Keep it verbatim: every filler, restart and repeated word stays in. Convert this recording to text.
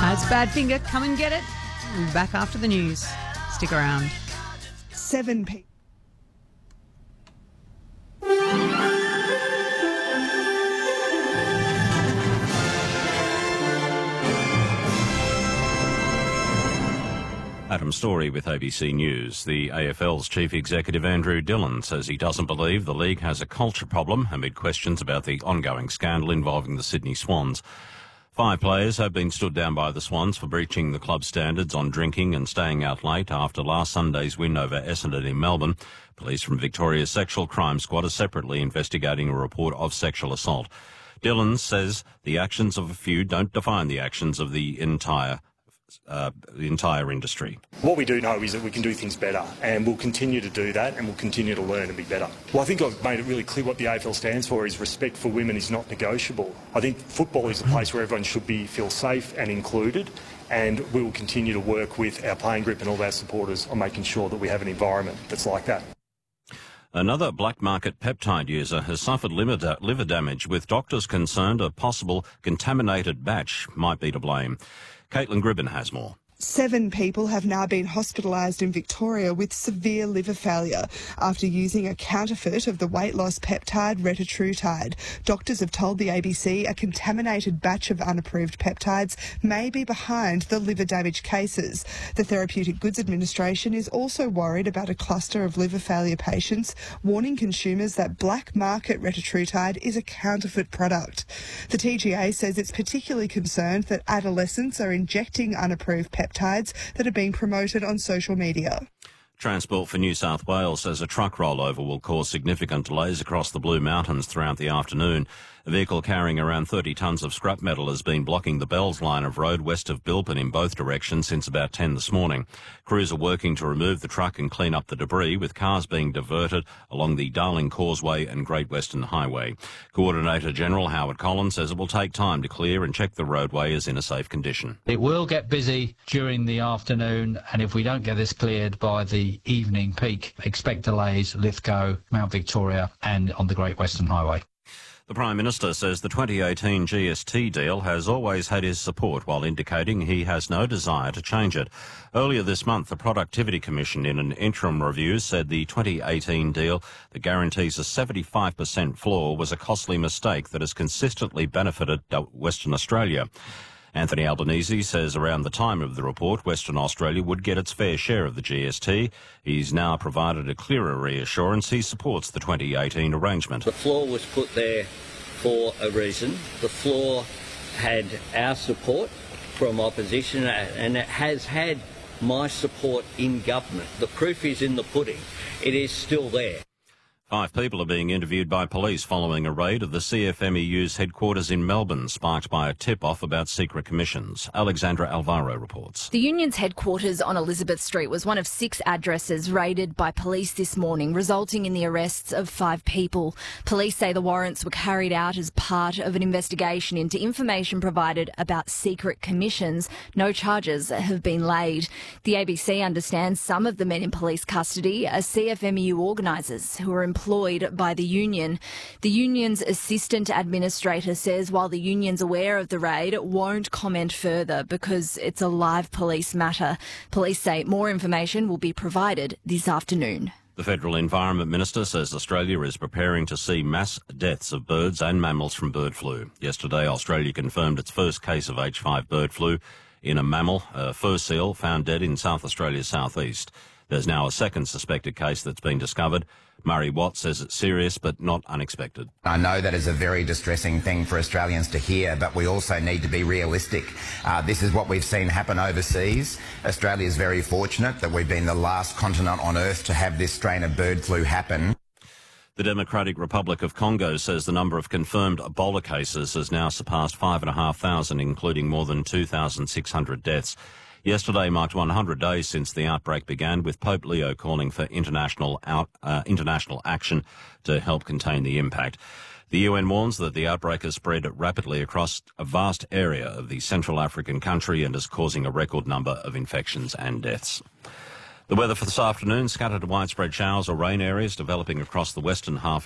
Uh, it's Badfinger. Come and get it. We'll be back after the news. Stick around. Seven people. Adam Story with A B C News. The A F L's Chief Executive Andrew Dillon says he doesn't believe the league has a culture problem amid questions about the ongoing scandal involving the Sydney Swans. Five players have been stood down by the Swans for breaching the club standards on drinking and staying out late after last Sunday's win over Essendon in Melbourne. Police from Victoria's Sexual Crime Squad are separately investigating a report of sexual assault. Dillon says the actions of a few don't define the actions of the entire Uh, the entire industry. What we do know is that we can do things better, and we'll continue to do that, and we'll continue to learn and be better. Well, I think I've made it really clear what the A F L stands for is respect for women is not negotiable. I think football is a place where everyone should be feel safe and included, and we will continue to work with our playing group and all our supporters on making sure that we have an environment that's like that. Another black market peptide user has suffered liver, liver damage, with doctors concerned a possible contaminated batch might be to blame. Caitlin Gribben has more. Seven people have now been hospitalised in Victoria with severe liver failure after using a counterfeit of the weight loss peptide retatrutide. Doctors have told the A B C a contaminated batch of unapproved peptides may be behind the liver damage cases. The Therapeutic Goods Administration is also worried about a cluster of liver failure patients, warning consumers that black market retatrutide is a counterfeit product. The T G A says it's particularly concerned that adolescents are injecting unapproved peptides peptides that are being promoted on social media. Transport for New South Wales says a truck rollover will cause significant delays across the Blue Mountains throughout the afternoon. A vehicle carrying around thirty tonnes of scrap metal has been blocking the Bells line of road west of Bilpin in both directions since about ten this morning. Crews are working to remove the truck and clean up the debris, with cars being diverted along the Darling Causeway and Great Western Highway. Coordinator General Howard Collins says it will take time to clear and check the roadway is in a safe condition. It will get busy during the afternoon, and if we don't get this cleared by the evening peak, expect delays Lithgow, Mount Victoria and on the Great Western Highway. The Prime Minister says the twenty eighteen G S T deal has always had his support, while indicating he has no desire to change it. Earlier this month, the Productivity Commission, in an interim review, said the twenty eighteen deal that guarantees a seventy-five percent floor was a costly mistake that has consistently benefited Western Australia. Anthony Albanese says around the time of the report, Western Australia would get its fair share of the G S T. He's now provided a clearer reassurance he supports the twenty eighteen arrangement. The floor was put there for a reason. The floor had our support from opposition, and it has had my support in government. The proof is in the pudding. It is still there. Five people are being interviewed by police following a raid of the C F M E U's headquarters in Melbourne, sparked by a tip-off about secret commissions. Alexandra Alvaro reports. The union's headquarters on Elizabeth Street was one of six addresses raided by police this morning, resulting in the arrests of five people. Police say the warrants were carried out as part of an investigation into information provided about secret commissions. No charges have been laid. The A B C understands some of the men in police custody are C F M E U organisers who are employed by the union. The union's assistant administrator says while the union's aware of the raid, it won't comment further because it's a live police matter. Police say more information will be provided this afternoon. The Federal Environment Minister says Australia is preparing to see mass deaths of birds and mammals from bird flu. Yesterday, Australia confirmed its first case of H five bird flu in a mammal, a fur seal, found dead in South Australia's southeast. There's now a second suspected case that's been discovered. Murray Watt says it's serious but not unexpected. I know that is a very distressing thing for Australians to hear, but we also need to be realistic. Uh, this is what we've seen happen overseas. Australia is very fortunate that we've been the last continent on Earth to have this strain of bird flu happen. The Democratic Republic of Congo says the number of confirmed Ebola cases has now surpassed five thousand five hundred, including more than two thousand six hundred deaths. Yesterday marked one hundred days since the outbreak began, with Pope Leo calling for international out, uh, international action to help contain the impact. The U N warns that the outbreak has spread rapidly across a vast area of the Central African country and is causing a record number of infections and deaths. The weather for this afternoon, scattered widespread showers or rain areas developing across the western half